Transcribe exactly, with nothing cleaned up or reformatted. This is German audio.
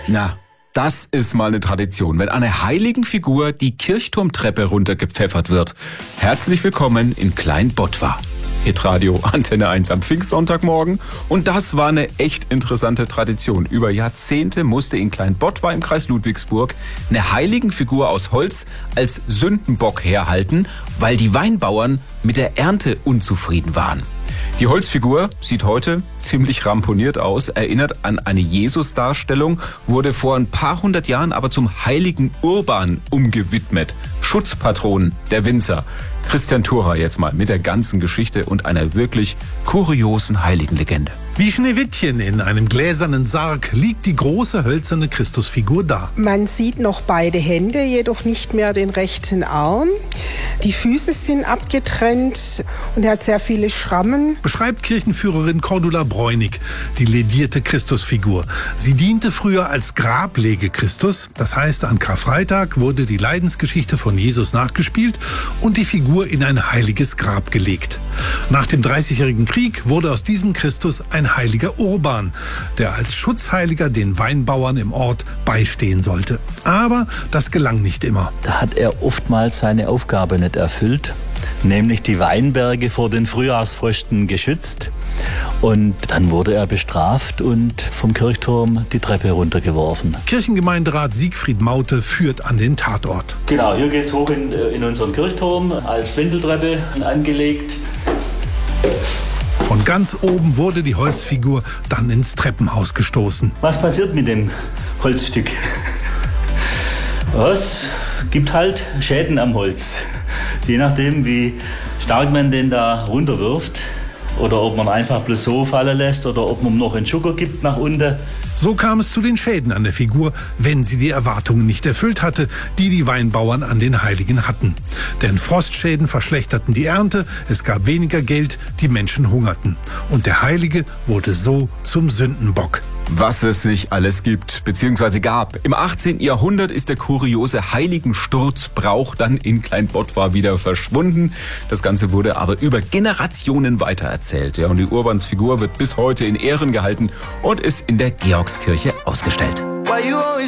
Na, das ist mal eine Tradition, wenn einer heiligen Figur die Kirchturmtreppe runtergepfeffert wird. Herzlich willkommen in Klein-Bottwar. Hitradio Antenne eins am Pfingstsonntagmorgen. Und das war eine echt interessante Tradition. Über Jahrzehnte musste in Klein-Bottwar im Kreis Ludwigsburg eine heiligen Figur aus Holz als Sündenbock herhalten, weil die Weinbauern mit der Ernte unzufrieden waren. Die Holzfigur sieht heute ziemlich ramponiert aus, erinnert an eine Jesus-Darstellung, wurde vor ein paar hundert Jahren aber zum heiligen Urban umgewidmet. Schutzpatron der Winzer. Christian Thura jetzt mal mit der ganzen Geschichte und einer wirklich kuriosen Heiligenlegende. Wie Schneewittchen in einem gläsernen Sarg liegt die große hölzerne Christusfigur da. Man sieht noch beide Hände, jedoch nicht mehr den rechten Arm. Die Füße sind abgetrennt und er hat sehr viele Schrammen. Beschreibt Kirchenführerin Cordula Bräunig die ledierte Christusfigur. Sie diente früher als Grablege Christus. Das heißt, an Karfreitag wurde die Leidensgeschichte von Jesus nachgespielt und die Figur in ein heiliges Grab gelegt. Nach dem Dreißigjährigen Krieg wurde aus diesem Christus ein heiliger Urban, der als Schutzheiliger den Weinbauern im Ort beistehen sollte. Aber das gelang nicht immer. Da hat er oftmals seine Aufgabe nicht erfüllt, nämlich die Weinberge vor den Frühjahrsfrösten geschützt. Und dann wurde er bestraft und vom Kirchturm die Treppe runtergeworfen. Kirchengemeinderat Siegfried Maute führt an den Tatort. Genau, hier geht's hoch in, in unseren Kirchturm, als Wendeltreppe angelegt. Von ganz oben wurde die Holzfigur dann ins Treppenhaus gestoßen. Was passiert mit dem Holzstück? Es gibt halt Schäden am Holz. Je nachdem, wie stark man den da runterwirft. Oder ob man einfach bloß so fallen lässt oder ob man noch einen Schucker gibt nach unten. So kam es zu den Schäden an der Figur, wenn sie die Erwartungen nicht erfüllt hatte, die die Weinbauern an den Heiligen hatten. Denn Frostschäden verschlechterten die Ernte, es gab weniger Geld, die Menschen hungerten. Und der Heilige wurde so zum Sündenbock. Was es nicht alles gibt bzw. gab. Im achtzehnten Jahrhundert ist der kuriose Heiligensturzbrauch dann in Klein-Bottwar wieder verschwunden. Das Ganze wurde aber über Generationen weitererzählt. Ja, und die Urbansfigur wird bis heute in Ehren gehalten und ist in der Georgskirche ausgestellt.